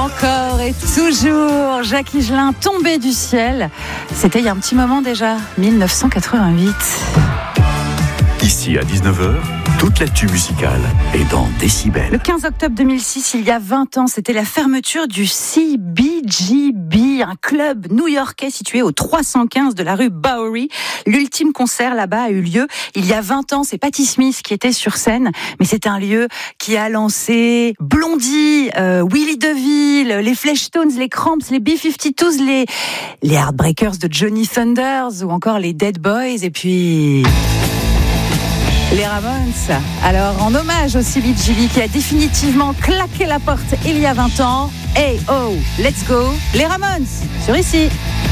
Encore et toujours, Jacques Higelin tombé du ciel. C'était il y a un petit moment déjà, 1988. Ici à 19h, toute l'actu musicale est dans Décibel. Le 15 octobre 2006, il y a 20 ans, c'était la fermeture du CBGB, un club new-yorkais situé au 315 de la rue Bowery. L'ultime concert là-bas a eu lieu il y a 20 ans. C'est Patti Smith qui était sur scène, mais c'est un lieu qui a lancé Blondie, Willie DeVille, les Fleshtones, les Cramps, les B-52s, les Heartbreakers de Johnny Thunders ou encore les Dead Boys et puis les Ramones. Alors, en hommage au CBGB qui a définitivement claqué la porte il y a 20 ans, hey oh, let's go, les Ramones, sur ici.